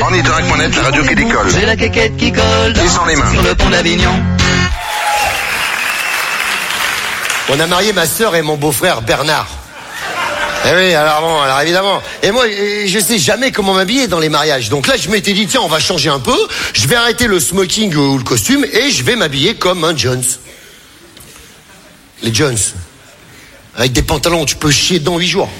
En iTunes.net, la radio qui décolle. J'ai la quéquette qui colle Et sans les mains. sur le pont d'Avignon. On a marié ma sœur et mon beau-frère Bernard. Eh oui, alors évidemment. Et moi, je sais jamais comment m'habiller dans les mariages. Donc là, je m'étais dit, tiens, on va changer un peu. Je vais arrêter le smoking ou le costume et je vais m'habiller comme un Jones. Les Jones. Avec des pantalons, tu peux chier dedans 8 jours.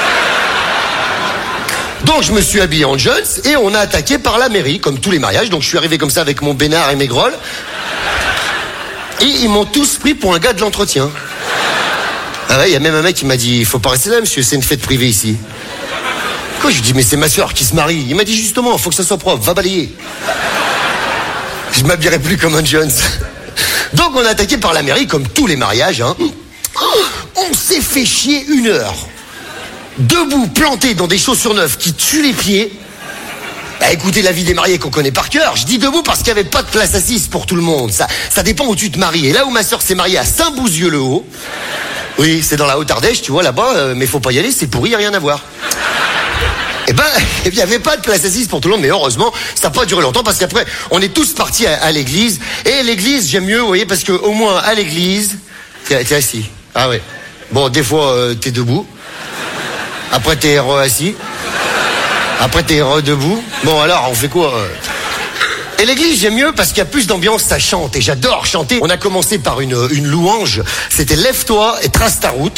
Donc je me suis habillé en Jones et on a attaqué par la mairie, comme tous les mariages. Donc je suis arrivé comme ça avec mon bénard et mes grolles. Et ils m'ont tous pris pour un gars de l'entretien. Ah ouais, il y a même un mec qui m'a dit, il faut pas rester là, monsieur, c'est une fête privée ici. Quoi, je lui dis, mais c'est ma soeur qui se marie. Il m'a dit, justement, faut que ça soit propre, va balayer. Je m'habillerai plus comme un Jones. Donc on a attaqué par la mairie, comme tous les mariages, hein. On s'est fait chier 1 heure. Debout, planté dans des chaussures neuves qui tuent les pieds. Bah, écoutez la vie des mariés qu'on connaît par cœur. Je dis debout parce qu'il n'y avait pas de place assise pour tout le monde. Ça dépend où tu te maries. Et là où ma soeur s'est mariée à Saint-Bouzieux-le-Haut, oui, c'est dans la Haute-Ardèche, tu vois, là-bas, mais faut pas y aller, c'est pourri, y a rien à voir. Eh ben, il n'y avait pas de place assise pour tout le monde, mais heureusement, ça n'a pas duré longtemps, parce qu'après, on est tous partis à l'église. Et l'église, j'aime mieux, vous voyez, parce que au moins, à l'église, t'es assis. Ah ouais. Bon, des fois, t'es debout. Après, t'es assis. Après, t'es debout. Bon, alors, on fait quoi Et l'église, j'aime mieux parce qu'il y a plus d'ambiance, ça chante. Et j'adore chanter. On a commencé par une louange. C'était Lève-toi et trace ta route.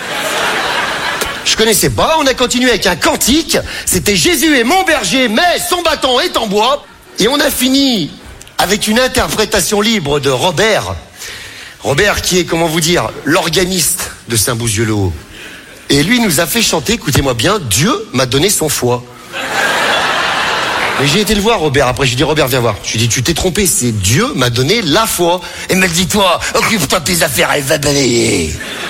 Je connaissais pas. On a continué avec un cantique. C'était Jésus est mon berger, mais son bâton est en bois. Et on a fini avec une interprétation libre de Robert. Robert qui est, comment vous dire, l'organiste de Saint-Bouzieux-le-Haut. Et lui nous a fait chanter, écoutez-moi bien, Dieu m'a donné son foie. Mais j'ai été le voir, Robert, après. Je lui ai dit, Robert, viens voir. Je lui ai dit, tu t'es trompé, c'est Dieu m'a donné la foi. Et il m'a dit, toi, occupe-toi de tes affaires, elle va balayer.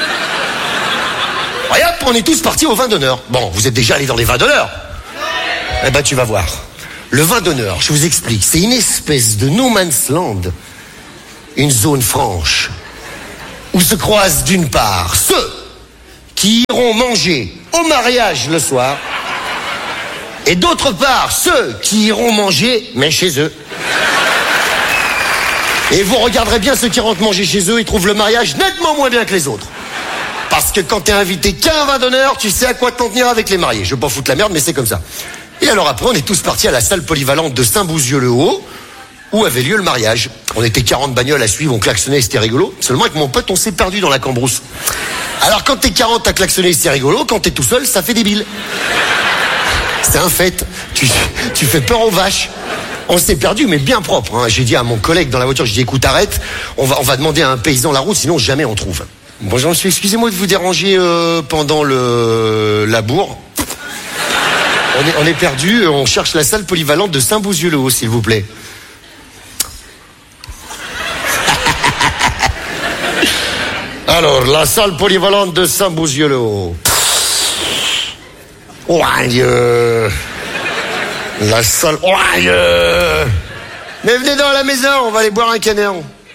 Et hop, on est tous partis au vin d'honneur. Bon, vous êtes déjà allés dans les vins d'honneur? Eh ben, tu vas voir. Le vin d'honneur, je vous explique, c'est une espèce de no man's land. Une zone franche. Où se croisent d'une part ceux qui iront manger au mariage le soir. Et d'autre part, ceux qui iront manger, mais chez eux. Et vous regarderez bien ceux qui rentrent manger chez eux, ils trouvent le mariage nettement moins bien que les autres. Parce que quand t'es invité qu'à un vin d'honneur, tu sais à quoi t'en tenir avec les mariés. Je veux pas foutre la merde, mais c'est comme ça. Et alors après, on est tous partis à la salle polyvalente de Saint-Bouzieux-le-Haut, où avait lieu le mariage. On était 40 bagnoles à suivre, on klaxonnait, c'était rigolo. Seulement avec mon pote, on s'est perdu dans la cambrousse. Alors quand t'es 40 à klaxonner, c'est rigolo. Quand t'es tout seul, ça fait débile. C'est un fait. Tu fais peur aux vaches. On s'est perdu, mais bien propre. Hein. J'ai dit à mon collègue dans la voiture, j'ai dit, écoute, arrête. On va demander à un paysan la route, sinon jamais on trouve. Bonjour monsieur, excusez-moi de vous déranger pendant le labour. On est perdu, on cherche la salle polyvalente de Saint-Bouzieux-le-Haut, s'il vous plaît. Alors, la salle polyvalente de Saint-Bouzieux-le-Haut. Oh, Dieu. La salle... Oh, Dieu. Mais venez dans la maison, on va aller boire un canard.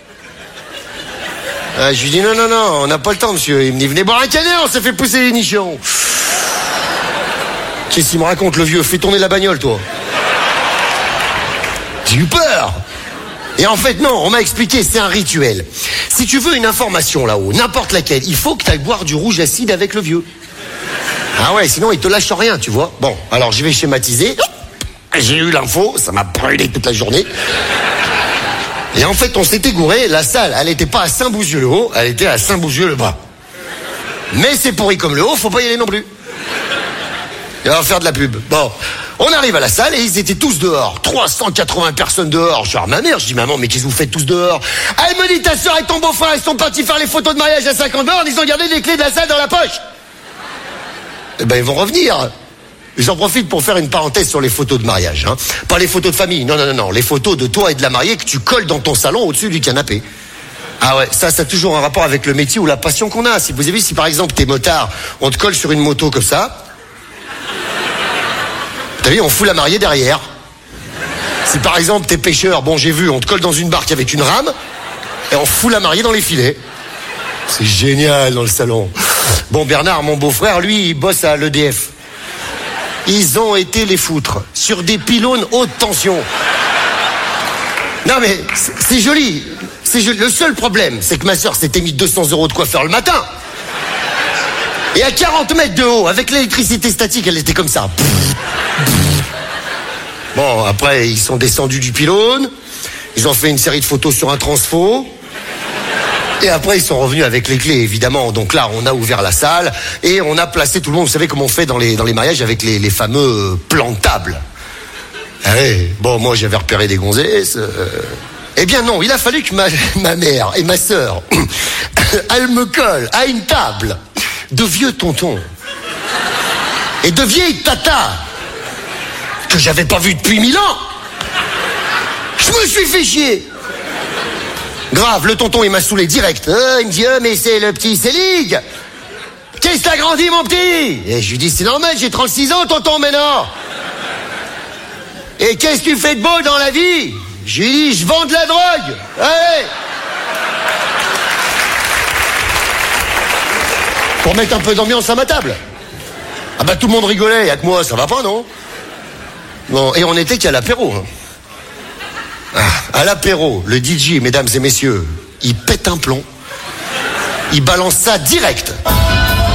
Je lui dis, non, on n'a pas le temps, monsieur. Il me dit, venez boire un canard, on s'est fait pousser les nichons. Qu'est-ce qu'il me raconte, le vieux? Fais tourner la bagnole, toi. J'ai eu peur. Et en fait, non, on m'a expliqué, c'est un rituel. Si tu veux une information là-haut, n'importe laquelle, il faut que tu ailles boire du rouge acide avec le vieux. Ah ouais, sinon il te lâche rien, tu vois. Bon, alors je vais schématiser. J'ai eu l'info, ça m'a brûlé toute la journée. Et en fait, on s'était gouré, la salle, elle n'était pas à Saint-Bouzieux-le-Haut, elle était à Saint-Bouzieux-le-Bas. Mais c'est pourri comme le haut, faut pas y aller non plus. Il va faire de la pub. Bon, on arrive à la salle et ils étaient tous dehors. 380 personnes dehors. Je suis à ma mère, je dis, maman, mais qu'est-ce que vous faites tous dehors? Ah, elle me dit, ta soeur et ton beau-frère, ils sont partis faire les photos de mariage à 50 bornes, ils ont gardé les clés de la salle dans la poche. Eh ben, ils vont revenir. J'en profite pour faire une parenthèse sur les photos de mariage. Hein. Pas les photos de famille, non. Les photos de toi et de la mariée que tu colles dans ton salon au-dessus du canapé. Ah ouais, ça a toujours un rapport avec le métier ou la passion qu'on a. Si vous avez vu, si par exemple t'es motard, on te colle sur une moto comme ça. T'as vu, on fout la mariée derrière. Si par exemple t'es pêcheur, bon j'ai vu, on te colle dans une barque avec une rame et on fout la mariée dans les filets. C'est génial dans le salon. Bon, Bernard, mon beau-frère, lui, il bosse à l'EDF. Ils ont été les foutre sur des pylônes haute tension. Non mais, c'est joli. C'est joli. Le seul problème, c'est que ma soeur s'était mis 200 € de coiffeur le matin. Et à 40 mètres de haut, avec l'électricité statique, elle était comme ça. Bon, après, ils sont descendus du pylône. Ils ont fait une série de photos sur un transfo. Et après, ils sont revenus avec les clés, évidemment. Donc là, on a ouvert la salle et on a placé tout le monde. Vous savez comment on fait dans les mariages avec les fameux plans de table. Allez, bon, moi, j'avais repéré des gonzesses. Eh bien non, il a fallu que ma mère et ma sœur, elles me collent à une table de vieux tontons et de vieilles tatas que j'avais pas vues depuis 1000 ans. Je me suis fait chier. Grave, le tonton, il m'a saoulé direct. Il me dit, mais c'est le petit Célig. Qu'est-ce que t'as grandi, mon petit? Et je lui dis, c'est normal, j'ai 36 ans, tonton, maintenant. Et qu'est-ce que tu fais de beau dans la vie? Je lui dis, je vends de la drogue. Allez. Pour mettre un peu d'ambiance à ma table. Ah bah tout le monde rigolait, y'a que moi, ça va pas, non? Bon, et on était qu'à l'apéro. À l'apéro, le DJ, mesdames et messieurs, il pète un plomb. Il balance ça direct.